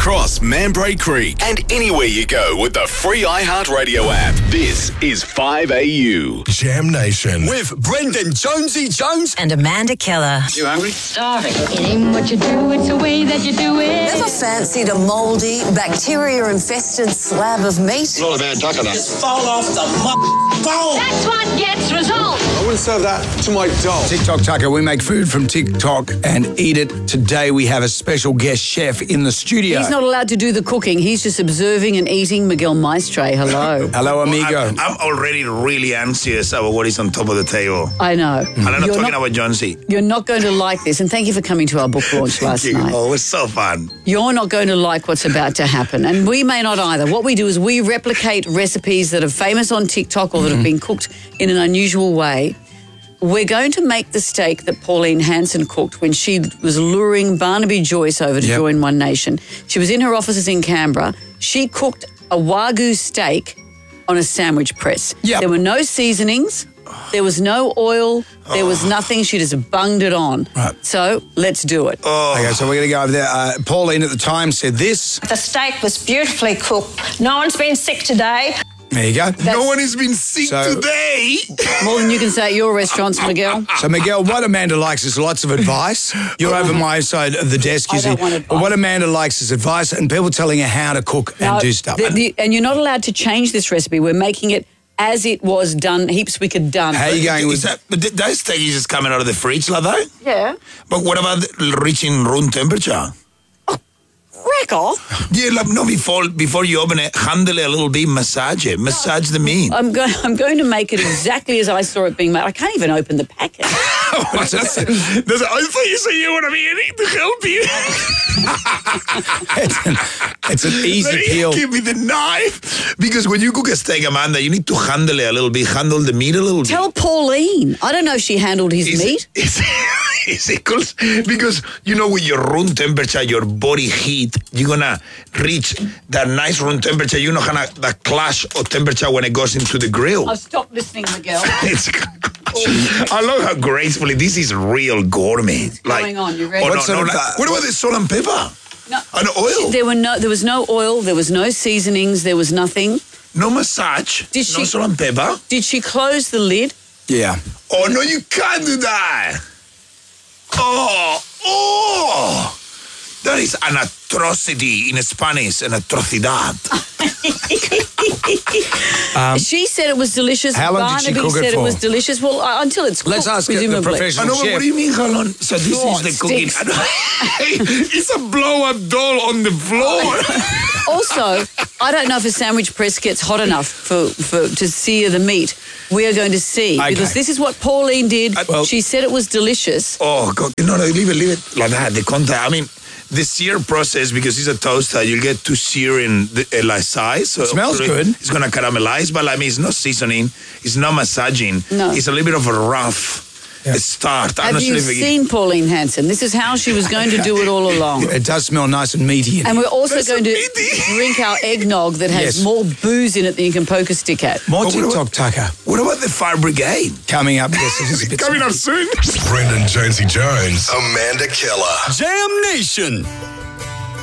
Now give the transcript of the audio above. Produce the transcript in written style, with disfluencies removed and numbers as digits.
across Mambray Creek and anywhere you go with the free iHeartRadio app. This is 5AU. Jam Nation. With Brendan Jonesy Jones and Amanda Keller. You hungry? Starving. It ain't what you do, it's the way that you do it. Ever fancied a mouldy, bacteria-infested slab of meat? It's not a bad taco nut. just fall off the phone. That's what gets results. I wouldn't serve that to my dog. TikTok Tucker, we make food from TikTok and eat it. Today we have a special guest chef in the studio. He's not allowed to do the cooking. He's just observing and eating. Miguel Maestre, hello. Hello, amigo. I'm already really anxious about what is on top of the table. I know. And I'm not talking about Jonesy. You're not going to like this. And thank you for coming to our book launch last night. Oh, it was so fun. You're not going to like what's about to happen. And we may not either. What we do is we replicate recipes that are famous on TikTok or that have been cooked in an unusual way. We're going to make the steak that Pauline Hanson cooked when she was luring Barnaby Joyce over to join One Nation. She was in her offices in Canberra. She cooked a Wagyu steak on a sandwich press. Yep. There were no seasonings. There was no oil. There was nothing. She just bunged it on. Right. So let's do it. Okay, so we're going to go over there. Pauline at the time said this. The steak was beautifully cooked. No one's been sick today. There you go. No one has been sick today. More than you can say at your restaurants, Miguel. So, Miguel, what Amanda likes is lots of advice. You're over my side of the desk. I don't want advice. But what Amanda likes is advice and people telling her how to cook and do stuff. And you're not allowed to change this recipe. We're making it as it was done, heaps we could done. How are you going with that? But that steak is just coming out of the fridge like that? Yeah. But what about reaching room temperature? Rack off. Yeah, like, no, before you open it, handle it a little bit, massage it, massage the meat. I'm going to make it exactly as I saw it being made. I can't even open the packet. I thought you said you want to be anything to help you. it's an easy peel. Give me the knife. Because when you cook a steak, Amanda, you need to handle it a little bit, handle the meat a little bit. Tell Pauline. I don't know if she handled his meat. Because, you know, with your room temperature, your body heat, you're going to reach that nice room temperature. You know, the clash of temperature when it goes into the grill. I've stopped listening, Miguel. I love how gracefully, this is real gourmet. What's going on? You ready? What about the salt and pepper? No. And oil? There was no oil, there was no seasonings, there was nothing. No massage, no salt and pepper. Did she close the lid? Yeah. Oh, no, you can't do that. Oh, that is an atrocity in Spanish, an atrocidad. She said it was delicious. How long did she Barnaby cook it said for? it was delicious. Well, until it's cooked, Let's ask the presumably. professional chef. What do you mean, how long? So this is the cooking. It's a blow-up doll on the floor. Also, I don't know if a sandwich press gets hot enough for to sear the meat. We are going to see. Okay. Because this is what Pauline did. She said it was delicious. Oh, God. No, leave it like that. The contact. I mean, the sear process, because it's a toaster, you'll get to searing like size. So smells good. It's going to caramelize, but I mean, it's not seasoning. It's not massaging. No. It's a little bit of a rough start. Have you seen Pauline Hanson? This is how she was going to do it all along. It does smell nice and meaty. And we're also going to drink our eggnog that has more booze in it than you can poke a stick at. More TikTok Tucker. What about the Fire Brigade? Coming up. Yes, it is a bit Coming up soon. Brendan Jonesy Jones. Amanda Keller. Jam Nation.